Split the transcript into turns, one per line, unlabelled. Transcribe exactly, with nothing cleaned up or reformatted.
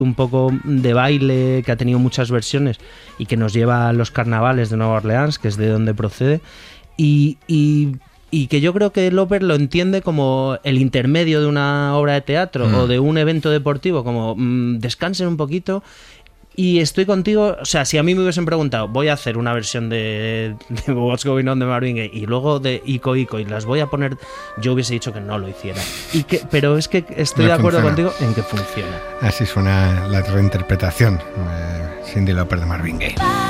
un poco de baile que ha tenido muchas versiones y que nos lleva a los carnavales de Nueva Orleans, que es de donde procede, y, y, y que yo creo que Lover lo entiende como el intermedio de una obra de teatro mm. o de un evento deportivo, como mmm, descansen un poquito. Y estoy contigo, o sea, si a mí me hubiesen preguntado, voy a hacer una versión de, de What's Going On de Marvin Gaye y luego de Ico Ico y las voy a poner, yo hubiese dicho que no lo hiciera. Y que, pero es que estoy no de acuerdo funciona. contigo en que funciona.
Así suena la reinterpretación, eh, Cyndi Lauper de Marvin Gaye.